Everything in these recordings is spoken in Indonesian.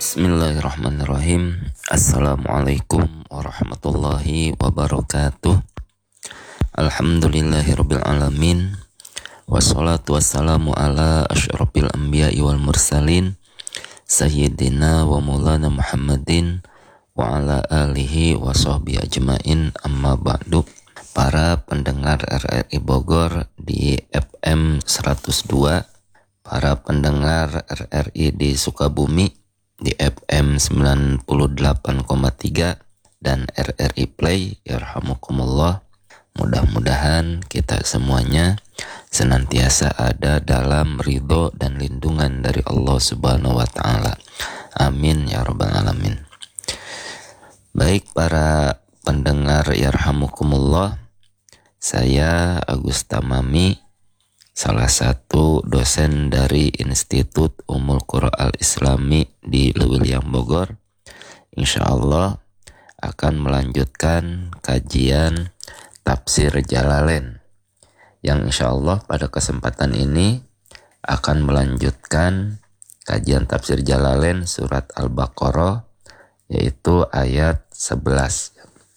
Bismillahirrahmanirrahim. Assalamualaikum warahmatullahi wabarakatuh. Alhamdulillahirabbil alamin. Wassalatu wassalamu ala asyrafil anbiya'i wal mursalin sayyidina wa maulana Muhammadin wa ala alihi wa sahbihi ajmain, amma ba'du. Para pendengar RRI Bogor di FM 102, para pendengar RRI di Sukabumi di FM 98,3 dan RRI Play, yarhamukumullah. Mudah-mudahan kita semuanya senantiasa ada dalam ridho dan lindungan dari Allah Subhanahu wa Ta'ala. Amin ya rabbal alamin. Baik para pendengar yarhamukumullah, saya Agus Tamami, salah satu dosen dari Institut Ummul Qura Al-Islami di Lewiliang Bogor, insya Allah akan melanjutkan kajian Tafsir Jalalain, yang insya Allah pada kesempatan ini akan melanjutkan kajian Tafsir Jalalain surat Al-Baqarah, yaitu ayat 11.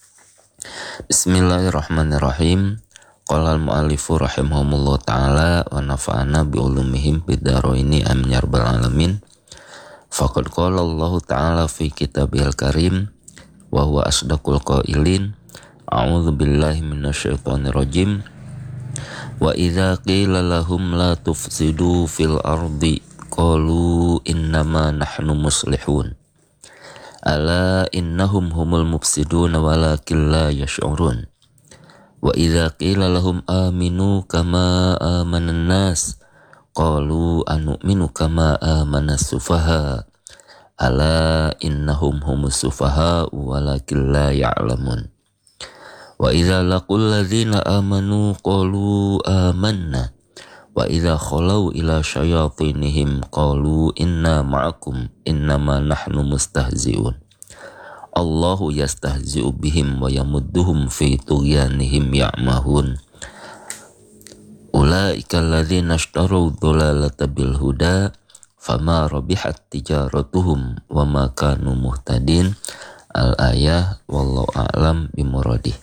Bismillahirrahmanirrahim. Qala al-mu'allifu rahimahumullah ta'ala wa nafa'ana bi'ulumihim bidaraini amin ya rabbal alamin. Faqad qala Allah ta'ala fi kitabihil karim wa huwa asdaqul qailin. A'udzu billahi minasyaitonir rajim. Wa idza qila lahum la tufsidu fil ardi qalu innama nahnu muslihun. Ala innahum humul mufsidun walakin la yash'urun. Wa idza qila lahum aminu kama amanan nas qalu anu'minu kama amanas sufaha ala innahum humus sufaha walakin la ya'lamun. Wa idza laqul ladzina amanu qalu amanna wa idza khalau ila syayatinihim qalu inna ma'akum innama nahnu mustahzi'un. Allahu yastahzi'u bihim wa yamudduhum fi tughyanihim ya'mahun. Ulaika alladzina ishtaraw dhalalata bil huda fama rabihat tijaratuhum wa ma kanu muhtadin. Al-ayah, wallahu a'lam bimuradih.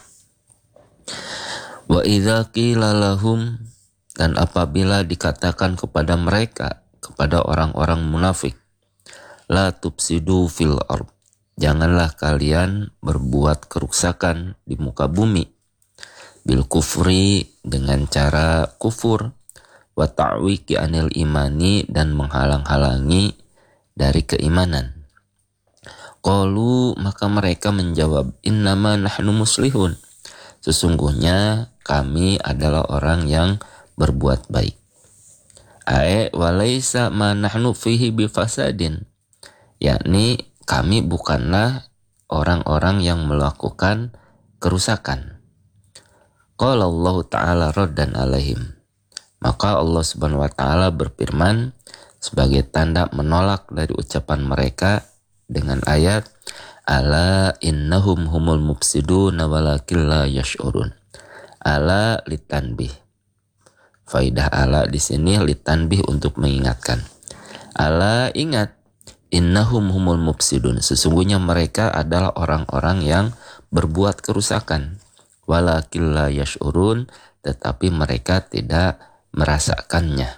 Wa idza qila lahum, dan apabila dikatakan kepada mereka, kepada orang-orang munafik, la tufsidu fil ard, janganlah kalian berbuat kerusakan di muka bumi, bil kufri, dengan cara kufur, wa ta'wiki anil imani, dan menghalang-halangi dari keimanan. Qalu, maka mereka menjawab, innama nahnu muslihun, sesungguhnya kami adalah orang yang berbuat baik. Walaysa ma nahnu fihi bifasadin, yakni kami bukanlah orang-orang yang melakukan kerusakan. Qala Allah Ta'ala raddan alaihim, maka Allah Subhanahu wa Ta'ala berfirman sebagai tanda menolak dari ucapan mereka dengan ayat ala innahum humul mufsidun walakin la yash'urun. Ala litanbih, faidah ala di sini litanbih untuk mengingatkan. Ala, ingat, innahum humul mufsidun, sesungguhnya mereka adalah orang-orang yang berbuat kerusakan. Walakin la yash'urun, tetapi mereka tidak merasakannya.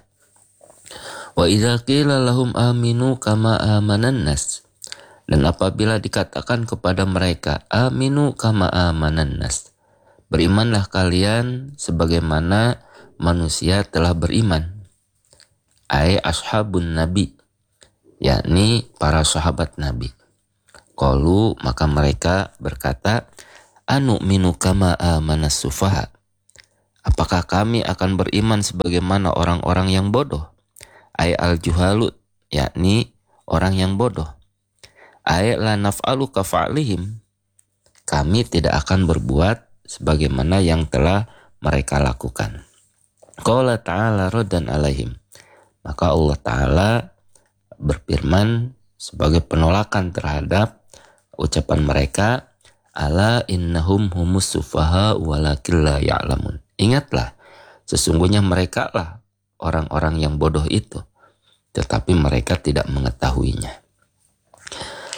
Wa idza qila lahum aminu kama amanan nas, dan apabila dikatakan kepada mereka aminu kama amanan nas, berimanlah kalian sebagaimana manusia telah beriman. Ai ashabun nabi, yakni para sahabat Nabi. Qalu, maka mereka berkata, anu'minu kama amanas sufaha, apakah kami akan beriman sebagaimana orang-orang yang bodoh? Ai al-juhalut, yakni orang yang bodoh. Ai la naf'alu kafa'lihim, kami tidak akan berbuat sebagaimana yang telah mereka lakukan. Qala ta'ala raddan alaihim, maka Allah Ta'ala berfirman sebagai penolakan terhadap ucapan mereka, ala innahum humus sufaha walakin la ya'lamun. Ingatlah, sesungguhnya mereka lah orang-orang yang bodoh itu, tetapi mereka tidak mengetahuinya.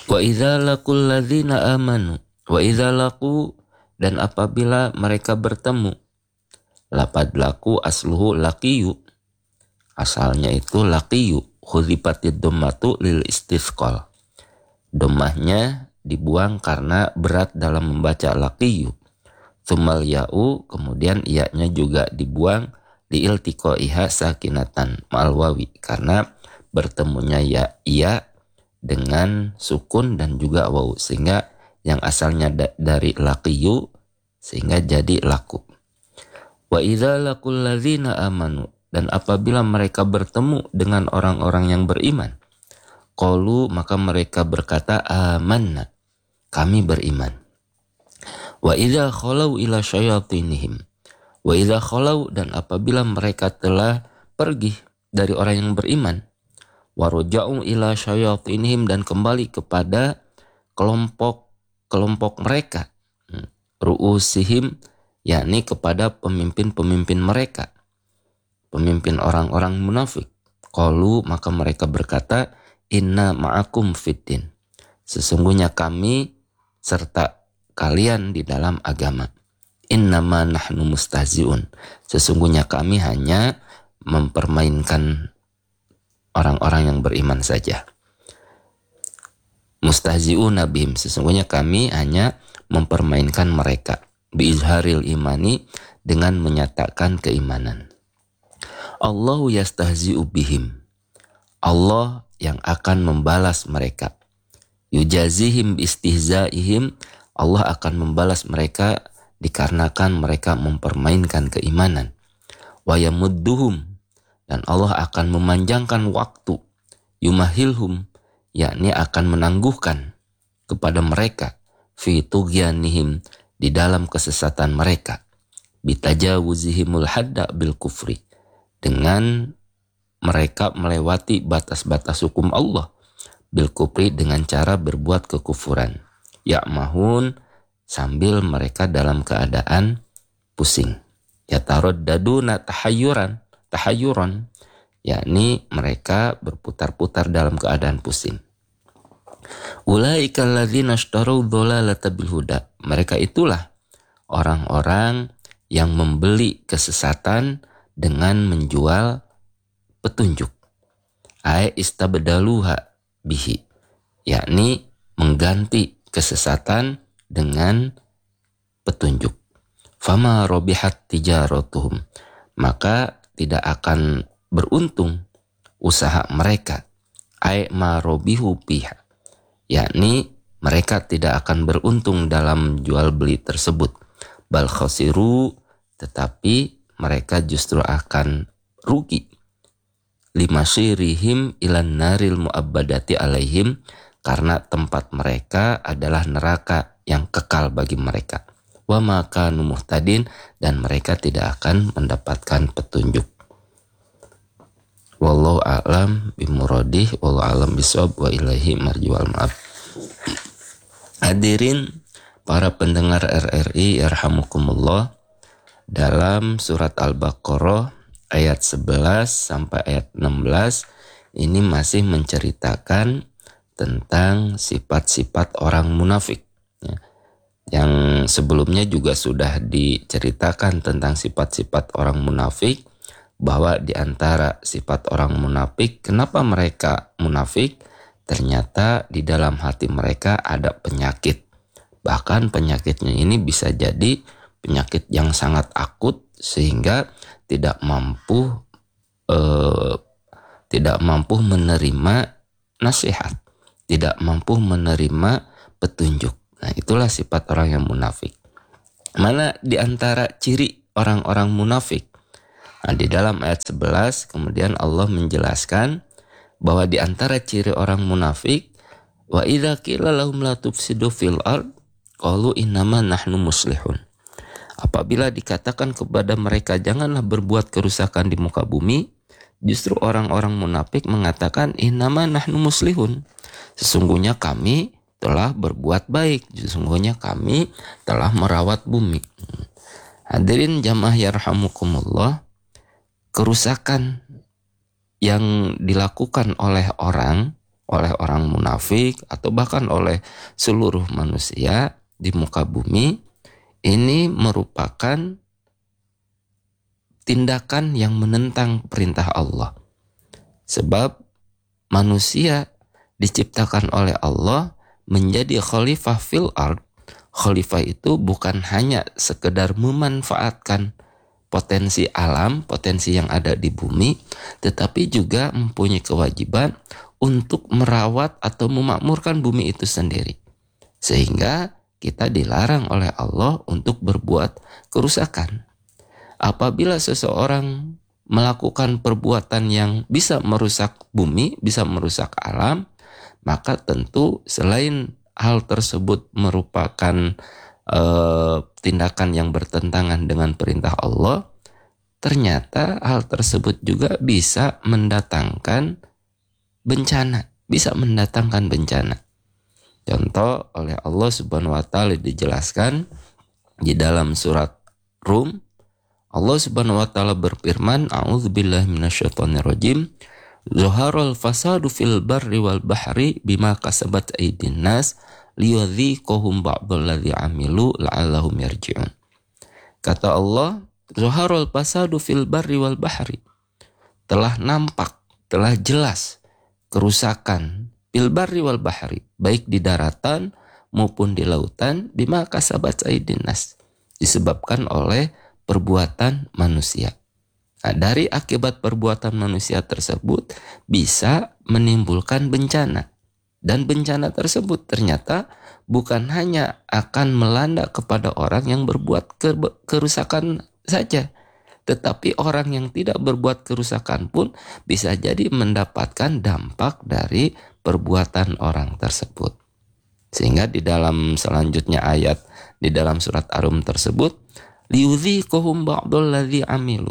Wa idza laqul ladzina amanu. Wa idza laqu, dan apabila mereka bertemu. Lapad laku asluhu laqiyu. Asalnya itu laqiyu. Khudzifatid dhammatu lil istisqal. Dhammahnya dibuang karena berat dalam membaca laqiyu. Tsumal ya'u, kemudian iya-nya juga dibuang di iltiqaiha sakinatan ma'al wawi, karena bertemunya ya iya dengan sukun dan juga wawu, sehingga yang asalnya dari laqiyu sehingga jadi laku. Wa idza laqul ladzina amanu, dan apabila mereka bertemu dengan orang-orang yang beriman, qalu, maka mereka berkata amanna, kami beriman. Wa idza khalau ila syayatinihim. Wa idza khalau, dan apabila mereka telah pergi dari orang yang beriman, wa raja'u ila syayatinihim, dan kembali kepada kelompok mereka, ru'usihim, yakni kepada pemimpin-pemimpin mereka, pemimpin orang-orang munafik. Qalu, maka mereka berkata, inna ma'akum fiddin, sesungguhnya kami serta kalian di dalam agama. Innama nahnu mustahzi'un, sesungguhnya kami hanya mempermainkan orang-orang yang beriman saja. Mustahzi'una bihim, sesungguhnya kami hanya mempermainkan mereka. Biizharil imani, dengan menyatakan keimanan. Allahu yastahzi'u bihim, Allah yang akan membalas mereka. Yujazihim istihzaihim, Allah akan membalas mereka dikarenakan mereka mempermainkan keimanan. Wa yamudduhum, dan Allah akan memanjangkan waktu. Yumahilhum, yakni akan menangguhkan kepada mereka. Fi tughyanihim, di dalam kesesatan mereka. Bitajawuzihimul hadda bil kufri, dengan mereka melewati batas-batas hukum Allah. Bil kufri, dengan cara berbuat kekufuran. Ya'mahun, sambil mereka dalam keadaan pusing. Yataraddaduna tahayyuran, yakni mereka berputar-putar dalam keadaan pusing. Ulaika alladzina ishtarau dhalalata bil huda, mereka itulah orang-orang yang membeli kesesatan dengan menjual petunjuk. Ai istabdaluha bihi, yakni mengganti kesesatan dengan petunjuk. Fama robihat tijaratuhum, maka tidak akan beruntung usaha mereka. Ai ma robihu biha, yakni mereka tidak akan beruntung dalam jual beli tersebut. Bal khasiru, tetapi mereka justru akan rugi. Limasirihim ilan naril mu'abbadati alaihim, karena tempat mereka adalah neraka yang kekal bagi mereka. Wa maka numuhtadin, dan mereka tidak akan mendapatkan petunjuk. Wallahu a'lam bimuradih, wallahu a'lam bisawab, wa ilaihi marji'ul ma'ab. Hadirin para pendengar RRI yarhamukumullah, dalam surat Al-Baqarah ayat 11 sampai ayat 16 ini masih menceritakan tentang sifat-sifat orang munafik. Yang sebelumnya juga sudah diceritakan tentang sifat-sifat orang munafik, bahwa di antara sifat orang munafik, kenapa mereka munafik? Ternyata di dalam hati mereka ada penyakit. Bahkan penyakitnya ini bisa jadi penyakit yang sangat akut, sehingga tidak mampu menerima nasihat, tidak mampu menerima petunjuk. Nah, itulah sifat orang yang munafik. Mana di antara ciri orang-orang munafik? Nah, di dalam ayat 11 kemudian Allah menjelaskan bahwa di antara ciri orang munafik, wa idza qila lahum la tufsidu fil ard qalu innama nahnu muslihun. Apabila dikatakan kepada mereka janganlah berbuat kerusakan di muka bumi, justru orang-orang munafik mengatakan innama nahnu muslihun, sesungguhnya kami telah berbuat baik, sesungguhnya kami telah merawat bumi. Hadirin jamaah yarhamukumullah, kerusakan yang dilakukan oleh orang oleh orang munafik atau bahkan oleh seluruh manusia di muka bumi, ini merupakan tindakan yang menentang perintah Allah. Sebab manusia diciptakan oleh Allah menjadi khalifah fil ard. Khalifah itu bukan hanya sekedar memanfaatkan potensi alam, potensi yang ada di bumi, tetapi juga mempunyai kewajiban untuk merawat atau memakmurkan bumi itu sendiri. Sehingga kita dilarang oleh Allah untuk berbuat kerusakan. Apabila seseorang melakukan perbuatan yang bisa merusak bumi, bisa merusak alam, maka tentu selain hal tersebut merupakan tindakan yang bertentangan dengan perintah Allah, ternyata hal tersebut juga bisa mendatangkan bencana, bisa mendatangkan bencana. Contoh oleh Allah Subhanahu wa taala dijelaskan di dalam surat Rum. Allah Subhanahu wa taala berfirman, a'udzubillahi minasyaitonirrajim. Zaharal fasadu fil barri wal bahri bima kasabat aydin nas liyudhiqahum ba'dalladzi amilu la'allahum yarji'un. Kata Allah, zaharal fasadu fil barri wal bahri. Telah nampak, telah jelas kerusakan fil barri wal bahri, baik di daratan maupun di lautan, bima kasabat aydin nas, disebabkan oleh perbuatan manusia. Nah, dari akibat perbuatan manusia tersebut bisa menimbulkan bencana. Dan bencana tersebut ternyata bukan hanya akan melanda kepada orang yang berbuat kerusakan saja, tetapi orang yang tidak berbuat kerusakan pun bisa jadi mendapatkan dampak dari perbuatan orang tersebut. Sehingga di dalam selanjutnya ayat di dalam surat Ar-Rum tersebut, liyudhiqahum ba'dalladzi amilu.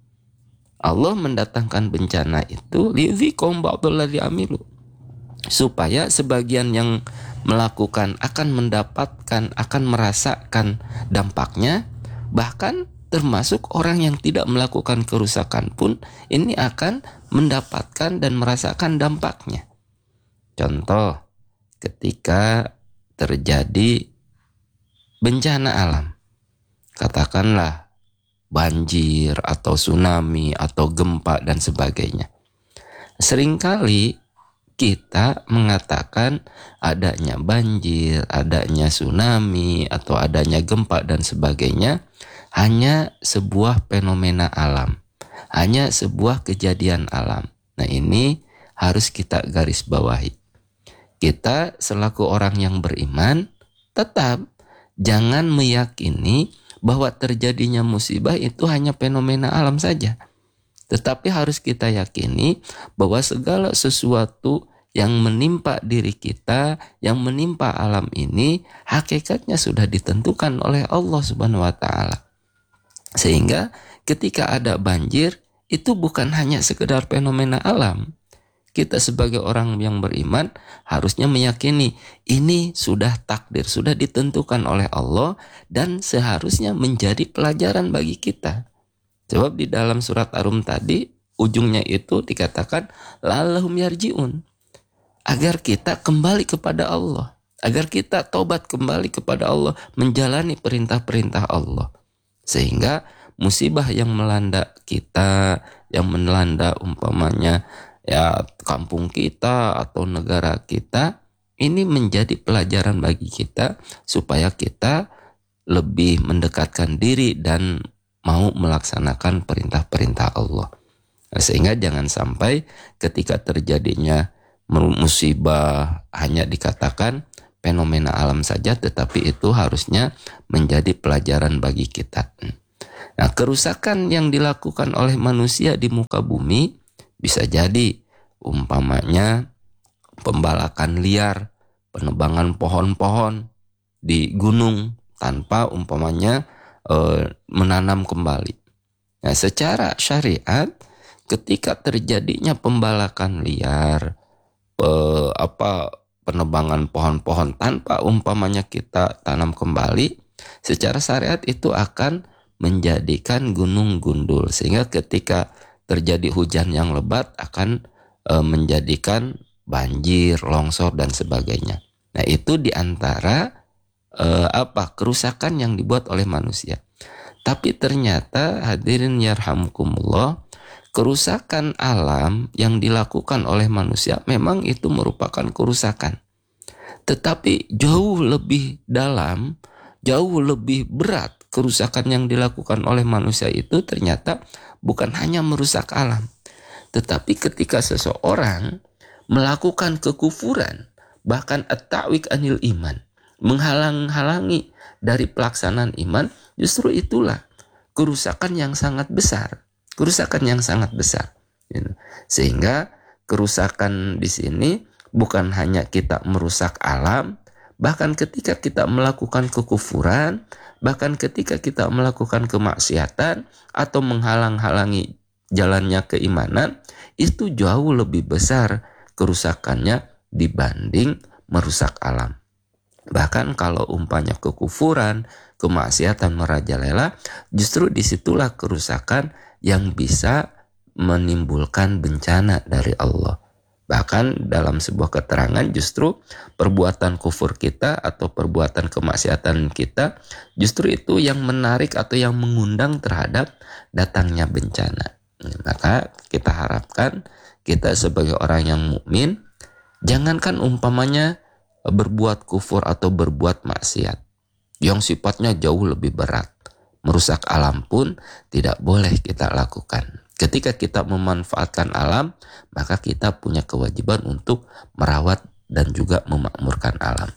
Allah mendatangkan bencana itu liyudhiqahum ba'dalladzi amilu, supaya sebagian yang melakukan akan mendapatkan, akan merasakan dampaknya, bahkan termasuk orang yang tidak melakukan kerusakan pun ini akan mendapatkan dan merasakan dampaknya. Contoh, ketika terjadi bencana alam, katakanlah banjir atau tsunami atau gempa dan sebagainya. Seringkali kita mengatakan adanya banjir, adanya tsunami atau adanya gempa dan sebagainya hanya sebuah fenomena alam, hanya sebuah kejadian alam. Nah, ini harus kita garis bawahi. Kita selaku orang yang beriman tetap jangan meyakini bahwa terjadinya musibah itu hanya fenomena alam saja. Tetapi harus kita yakini bahwa segala sesuatu yang menimpa diri kita, yang menimpa alam ini, hakikatnya sudah ditentukan oleh Allah Subhanahu wa taala. Sehingga ketika ada banjir, itu bukan hanya sekedar fenomena alam. Kita sebagai orang yang beriman harusnya meyakini ini sudah takdir, sudah ditentukan oleh Allah dan seharusnya menjadi pelajaran bagi kita. Sebab di dalam surat Ar-Rum tadi ujungnya itu dikatakan la'allahum yarji'un, agar kita kembali kepada Allah, agar kita tobat kembali kepada Allah, menjalani perintah-perintah Allah. Sehingga musibah yang melanda kita, yang melanda umpamanya ya kampung kita atau negara kita, ini menjadi pelajaran bagi kita supaya kita lebih mendekatkan diri dan mau melaksanakan perintah-perintah Allah. Sehingga jangan sampai ketika terjadinya musibah hanya dikatakan fenomena alam saja, tetapi itu harusnya menjadi pelajaran bagi kita. Nah, kerusakan yang dilakukan oleh manusia di muka bumi bisa jadi umpamanya pembalakan liar, penebangan pohon-pohon di gunung tanpa umpamanya menanam kembali. Nah, secara syariat ketika terjadinya pembalakan liar, penebangan pohon-pohon tanpa umpamanya kita tanam kembali, secara syariat itu akan menjadikan gunung gundul, sehingga ketika terjadi hujan yang lebat akan menjadikan banjir, longsor dan sebagainya. Nah, itu diantara kerusakan yang dibuat oleh manusia. Tapi ternyata hadirin yarhamukumullah, kerusakan alam yang dilakukan oleh manusia memang itu merupakan kerusakan. Tetapi jauh lebih dalam, jauh lebih berat kerusakan yang dilakukan oleh manusia itu ternyata bukan hanya merusak alam. Tetapi ketika seseorang melakukan kekufuran, bahkan at-ta'wik anil iman, menghalang-halangi dari pelaksanaan iman, justru itulah kerusakan yang sangat besar. Kerusakan yang sangat besar. Sehingga kerusakan di sini bukan hanya kita merusak alam, bahkan ketika kita melakukan kekufuran, bahkan ketika kita melakukan kemaksiatan atau menghalang-halangi jalannya keimanan, itu jauh lebih besar kerusakannya dibanding merusak alam. Bahkan kalau umpamanya kekufuran, kemaksiatan merajalela, justru disitulah kerusakan yang bisa menimbulkan bencana dari Allah. Bahkan dalam sebuah keterangan justru perbuatan kufur kita atau perbuatan kemaksiatan kita justru itu yang menarik atau yang mengundang terhadap datangnya bencana. Maka kita harapkan kita sebagai orang yang mukmin, jangankan umpamanya berbuat kufur atau berbuat maksiat yang sifatnya jauh lebih berat, merusak alam pun tidak boleh kita lakukan. Ketika kita memanfaatkan alam, maka kita punya kewajiban untuk merawat dan juga memakmurkan alam.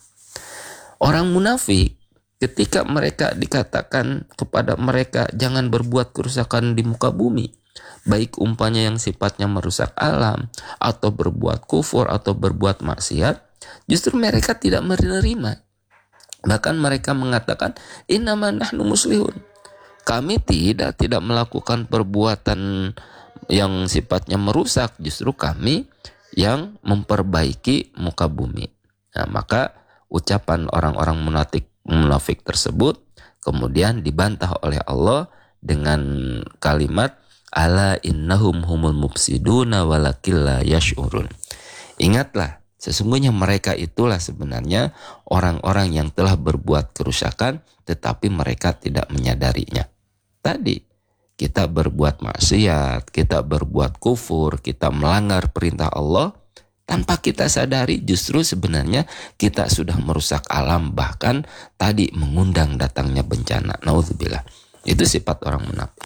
Orang munafik, ketika mereka dikatakan kepada mereka jangan berbuat kerusakan di muka bumi, baik umpamanya yang sifatnya merusak alam atau berbuat kufur atau berbuat maksiat, justru mereka tidak menerima. Bahkan mereka mengatakan innama nahnu muslihun. Kami tidak melakukan perbuatan yang sifatnya merusak, justru kami yang memperbaiki muka bumi. Nah, maka ucapan orang-orang munafik tersebut kemudian dibantah oleh Allah dengan kalimat ala innahum humul mufsiduna walakin la yash'urun. Ingatlah, sesungguhnya mereka itulah sebenarnya orang-orang yang telah berbuat kerusakan tetapi mereka tidak menyadarinya. Tadi kita berbuat maksiat, kita berbuat kufur, kita melanggar perintah Allah, tanpa kita sadari justru sebenarnya kita sudah merusak alam, bahkan tadi mengundang datangnya bencana. Naudzubillah. Itu sifat orang munafik.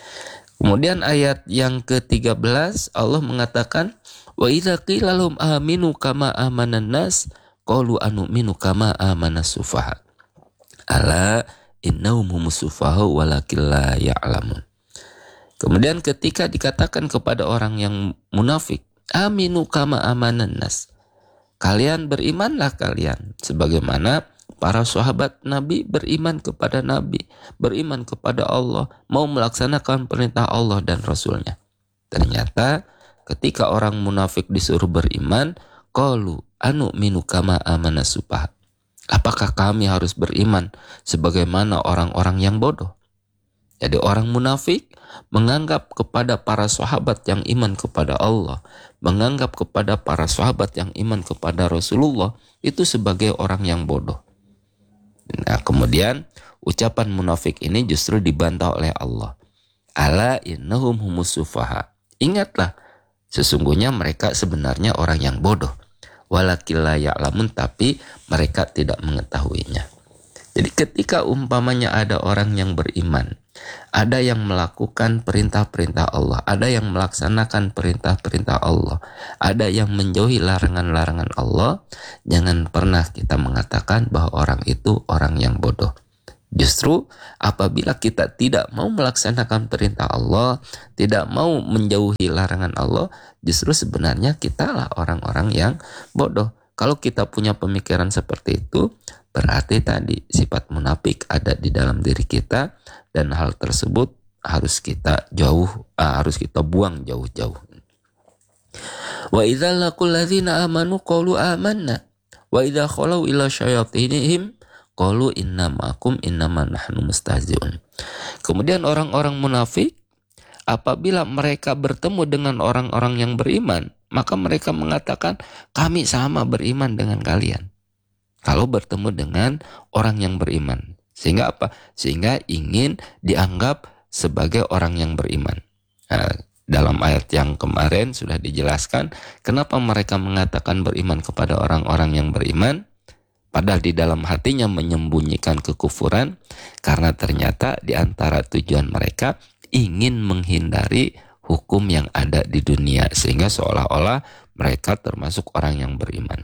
Kemudian ayat yang ke-13 Allah mengatakan wa idza qila lahum aminu kama amanan nas qalu anu'minu kama amanas sufaha ala innahum humus sufaha walakin la ya'lamun. Kemudian ketika dikatakan kepada orang yang munafik, aminu kama amanan nas, kalian berimanlah kalian sebagaimana para sahabat Nabi beriman kepada Nabi, beriman kepada Allah, mau melaksanakan perintah Allah dan Rasulnya. Ternyata ketika orang munafik disuruh beriman, qalu anu'minu kama amanas sufaha. Apakah kami harus beriman sebagaimana orang-orang yang bodoh? Jadi orang munafik menganggap kepada para sahabat yang iman kepada Allah, menganggap kepada para sahabat yang iman kepada Rasulullah itu sebagai orang yang bodoh. Nah, kemudian ucapan munafik ini justru dibantah oleh Allah. Ala innahum humus sufaha. Ingatlah, sesungguhnya mereka sebenarnya orang yang bodoh. Walakin la ya'lamun, tapi mereka tidak mengetahuinya. Jadi ketika umpamanya ada orang yang beriman, ada yang melakukan perintah-perintah Allah, ada yang melaksanakan perintah-perintah Allah, ada yang menjauhi larangan-larangan Allah, jangan pernah kita mengatakan bahwa orang itu orang yang bodoh. Justru apabila kita tidak mau melaksanakan perintah Allah, tidak mau menjauhi larangan Allah, justru sebenarnya kitalah orang-orang yang bodoh. Kalau kita punya pemikiran seperti itu, berarti tadi sifat munafik ada di dalam diri kita dan hal tersebut harus kita buang jauh-jauh. Wa idza laqul ladzina amanu qalu amanna wa idza khalau ila syayatinihim qalu inna ma'akum innama nahnu mustahzi'un. Kemudian orang-orang munafik apabila mereka bertemu dengan orang-orang yang beriman, maka mereka mengatakan kami sama beriman dengan kalian. Kalau bertemu dengan orang yang beriman. Sehingga apa? Sehingga ingin dianggap sebagai orang yang beriman. Nah, dalam ayat yang kemarin sudah dijelaskan kenapa mereka mengatakan beriman kepada orang-orang yang beriman, padahal di dalam hatinya menyembunyikan kekufuran, karena ternyata di antara tujuan mereka ingin menghindari hukum yang ada di dunia, sehingga seolah-olah mereka termasuk orang yang beriman.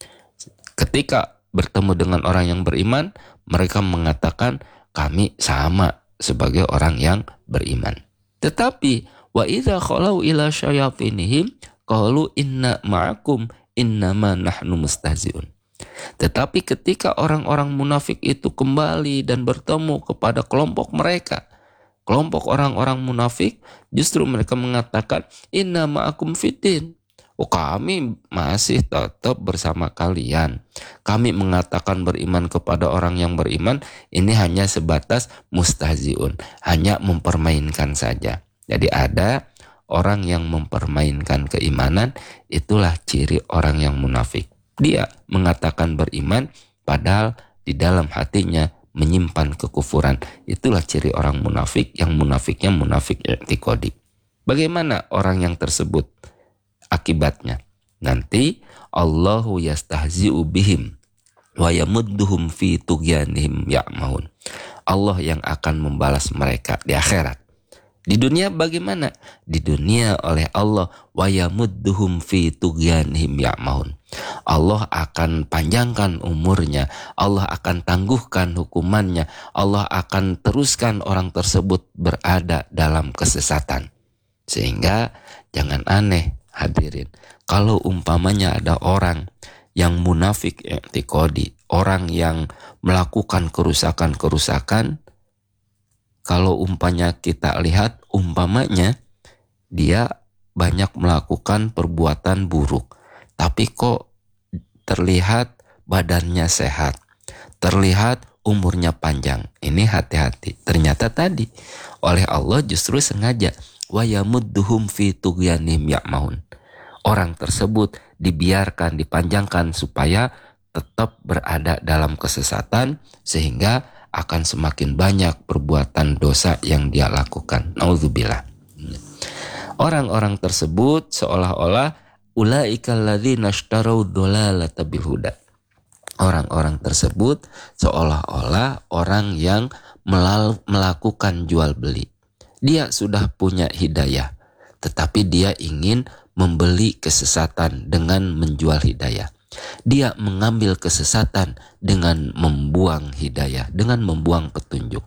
Ketika bertemu dengan orang yang beriman, mereka mengatakan kami sama sebagai orang yang beriman. Tetapi wa idza khalau ila syayatinihim qalu inna ma'akum innama nahnu mustahzi'un. Tetapi ketika orang-orang munafik itu kembali dan bertemu kepada kelompok mereka, kelompok orang-orang munafik, justru mereka mengatakan inna ma'akum fitin. Oh, kami masih tetap bersama kalian. Kami mengatakan beriman kepada orang yang beriman, ini hanya sebatas mustahziun, hanya mempermainkan saja. Jadi ada orang yang mempermainkan keimanan, itulah ciri orang yang munafik. Dia mengatakan beriman, padahal di dalam hatinya menyimpan kekufuran. Itulah ciri orang munafik, yang munafiknya munafik i'tiqadi. Bagaimana orang yang tersebut? Akibatnya nanti Allahu yastahzi'u bihim wa yamudduhum fi tughyanihim ya'mahun. Allah yang akan membalas mereka di akhirat. Di dunia bagaimana? Di dunia oleh Allah wa yamudduhum fi tughyanihim ya'mahun. Allah akan panjangkan umurnya, Allah akan tangguhkan hukumannya, Allah akan teruskan orang tersebut berada dalam kesesatan. Sehingga jangan aneh hadirin, kalau umpamanya ada orang yang munafik i'tiqadi, orang yang melakukan kerusakan-kerusakan, kalau umpamanya kita lihat umpamanya dia banyak melakukan perbuatan buruk, tapi kok terlihat badannya sehat, terlihat umurnya panjang, ini hati-hati. Ternyata tadi oleh Allah justru sengaja wa yamudduhum fi tughyanihim ya'mahun. Orang tersebut dibiarkan, dipanjangkan supaya tetap berada dalam kesesatan, sehingga akan semakin banyak perbuatan dosa yang dia lakukan. Nauzubillah. Orang-orang tersebut seolah-olah ulaikal ladzina ishtarau dhalalata bil huda. Orang-orang tersebut seolah-olah orang yang melakukan jual beli. Dia sudah punya hidayah, tetapi dia ingin membeli kesesatan dengan menjual hidayah. Dia mengambil kesesatan dengan membuang hidayah, dengan membuang petunjuk.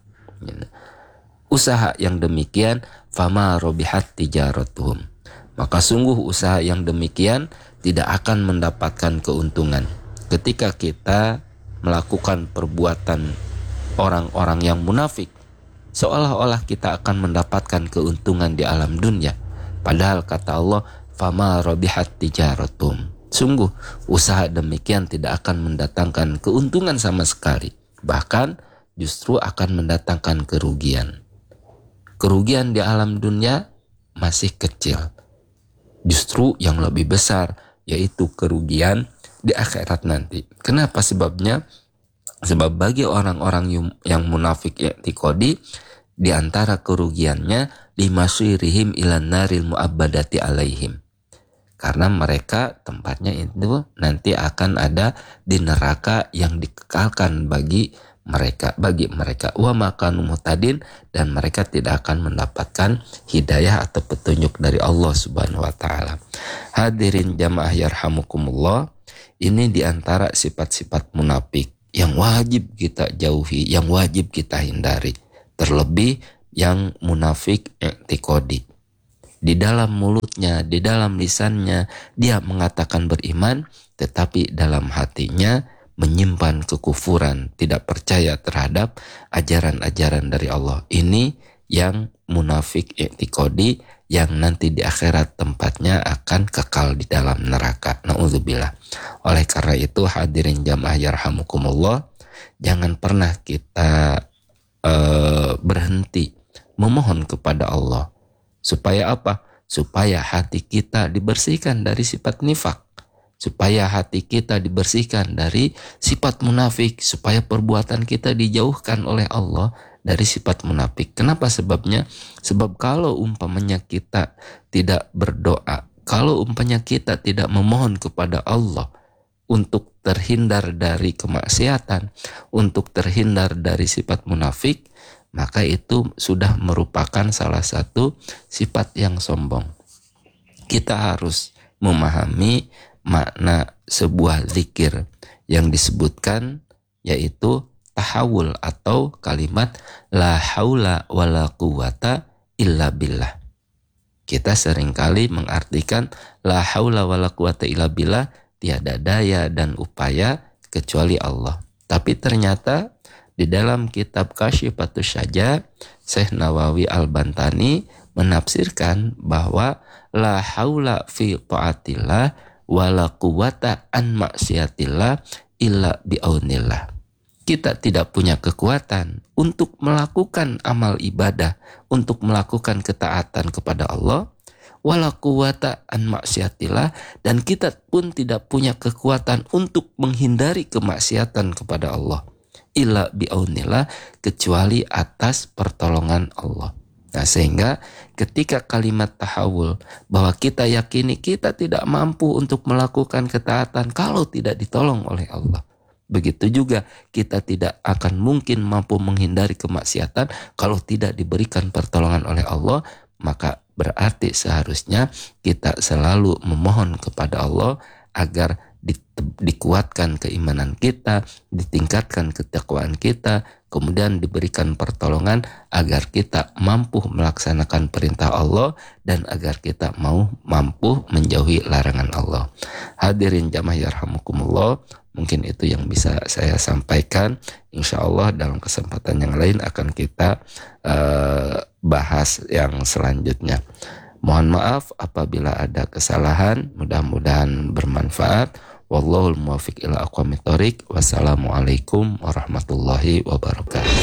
Usaha yang demikian, fama robihat tijaratuhum. Maka sungguh usaha yang demikian tidak akan mendapatkan keuntungan. Ketika kita melakukan perbuatan orang-orang yang munafik, seolah-olah kita akan mendapatkan keuntungan di alam dunia. Padahal kata Allah, fama robihat tijaratum. Sungguh usaha demikian tidak akan mendatangkan keuntungan sama sekali. Bahkan justru akan mendatangkan kerugian. Kerugian di alam dunia masih kecil. Justru yang lebih besar yaitu kerugian di akhirat nanti. Kenapa sebabnya? Sebab bagi orang-orang yang munafik i'tiqadi, di antara kerugiannya limasirihim ilan naril mu'abbadati alaihim. Karena mereka tempatnya itu nanti akan ada di neraka yang dikekalkan bagi mereka. Wa makanu muhtadin, dan mereka tidak akan mendapatkan hidayah atau petunjuk dari Allah Subhanahu wa taala. Hadirin jamaah yarhamukumullah, ini di antara sifat-sifat munafik yang wajib kita jauhi, yang wajib kita hindari. Terlebih yang munafik i'tiqadi. Di dalam mulutnya, di dalam lisannya dia mengatakan beriman, tetapi dalam hatinya menyimpan kekufuran, tidak percaya terhadap ajaran-ajaran dari Allah. Ini yang munafik i'tiqadi, yang nanti di akhirat tempatnya akan kekal di dalam neraka. Na'udzubillah. Oleh karena itu hadirin jamaah yarhamukumullah, jangan pernah kita berhenti memohon kepada Allah. Supaya apa? supaya hati kita dibersihkan dari sifat nifak, supaya hati kita dibersihkan dari sifat munafik, supaya perbuatan kita dijauhkan oleh Allah dari sifat munafik. Kenapa sebabnya? Sebab kalau umpamanya kita tidak berdoa, kalau umpamanya kita tidak memohon kepada Allah untuk terhindar dari kemaksiatan, untuk terhindar dari sifat munafik, maka itu sudah merupakan salah satu sifat yang sombong. Kita harus memahami makna sebuah zikir yang disebutkan, yaitu tahawul atau kalimat la haula wala quwata illa billah. Kita seringkali mengartikan la haula wala quwata illa billah, tiada daya dan upaya kecuali Allah. Tapi ternyata di dalam kitab Kasyifatus Syajah, Syekh Nawawi Al-Bantani menafsirkan bahwa la haula fi ta'atillah wala quwata an maksiatillah illa bi'aunillah. Kita tidak punya kekuatan untuk melakukan amal ibadah, untuk melakukan ketaatan kepada Allah, wala quwata an maksiatillah, dan kita pun tidak punya kekuatan untuk menghindari kemaksiatan kepada Allah, illa bi'aunillah, kecuali atas pertolongan Allah. Nah, sehingga ketika kalimat tahawul, bahwa kita yakini kita tidak mampu untuk melakukan ketaatan kalau tidak ditolong oleh Allah. Begitu juga kita tidak akan mungkin mampu menghindari kemaksiatan kalau tidak diberikan pertolongan oleh Allah. Maka berarti seharusnya kita selalu memohon kepada Allah agar dikuatkan keimanan kita, ditingkatkan ketakwaan kita, kemudian diberikan pertolongan agar kita mampu melaksanakan perintah Allah dan agar kita mampu menjauhi larangan Allah. Hadirin jamaah yarhamukumullah, mungkin itu yang bisa saya sampaikan. Insya Allah dalam kesempatan yang lain akan kita bahas yang selanjutnya. Mohon maaf apabila ada kesalahan, mudah-mudahan bermanfaat. Wallahul muwaffiq ila aqwamit thoriq. Wassalamualaikum warahmatullahi wabarakatuh.